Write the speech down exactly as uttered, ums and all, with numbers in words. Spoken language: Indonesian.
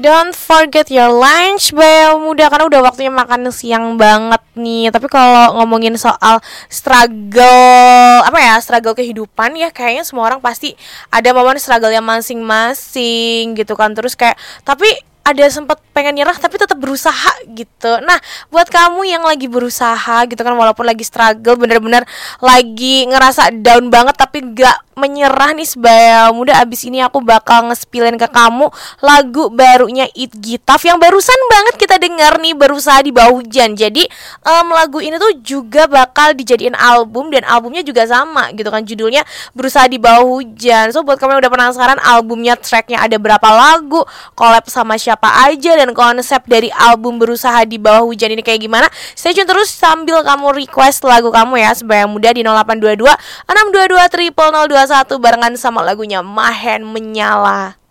Don't forget your lunch, Bel Muda, karena udah waktunya makan siang banget nih. Tapi kalau ngomongin soal struggle, apa ya, struggle kehidupan ya, kayaknya semua orang pasti ada momen struggle yang masing-masing gitu kan. Terus kayak, tapi ada sempat pengen nyerah tapi tetap berusaha gitu. Nah, buat kamu yang lagi berusaha gitu kan, walaupun lagi struggle, bener-bener lagi ngerasa down banget tapi gak menyerah nih Sebaya Muda, abis ini aku bakal nge-spillin ke kamu lagu barunya It Gitaf yang barusan banget kita dengar nih, Berusaha di Bawah Hujan. Jadi um, lagu ini tuh juga bakal dijadiin album, dan albumnya juga sama gitu kan, judulnya Berusaha di Bawah Hujan. So buat kamu yang udah penasaran albumnya, tracknya ada berapa lagu, collab sama siapa aja, dan konsep dari album Berusaha di Bawah Hujan ini kayak gimana, stay tune terus sambil kamu request lagu kamu ya Sebaya Muda di nol delapan dua dua enam dua dua nol nol nol dua satu barengan sama lagunya Mahen Menyala.